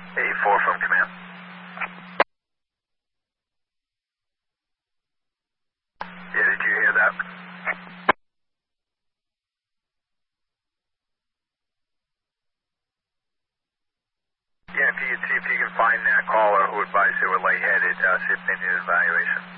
84 from command. Yeah, did you hear that? Yeah, if you could see if you can find that caller who advised they were lightheaded, see if they need evaluation.